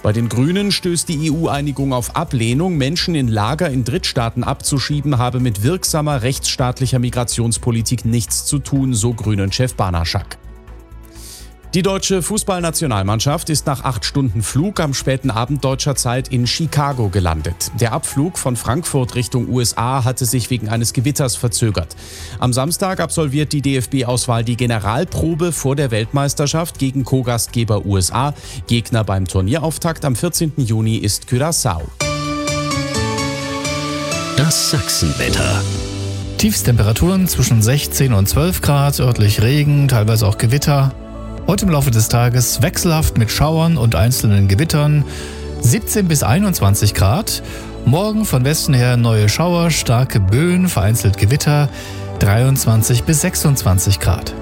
Bei den Grünen stößt die EU-Einigung auf Ablehnung. Menschen in Lager in Drittstaaten abzuschieben, habe mit wirksamer rechtsstaatlicher Migrationspolitik nichts zu tun, so Grünen-Chef Banaschak. Die deutsche Fußballnationalmannschaft ist nach 8 Stunden Flug am späten Abend deutscher Zeit in Chicago gelandet. Der Abflug von Frankfurt Richtung USA hatte sich wegen eines Gewitters verzögert. Am Samstag absolviert die DFB-Auswahl die Generalprobe vor der Weltmeisterschaft gegen Co-Gastgeber USA. Gegner beim Turnierauftakt am 14. Juni ist Curaçao. Das Sachsenwetter. Tiefstemperaturen zwischen 16 und 12 Grad, örtlich Regen, teilweise auch Gewitter. Heute im Laufe des Tages wechselhaft mit Schauern und einzelnen Gewittern, 17 bis 21 Grad. Morgen von Westen her neue Schauer, starke Böen, vereinzelt Gewitter, 23 bis 26 Grad.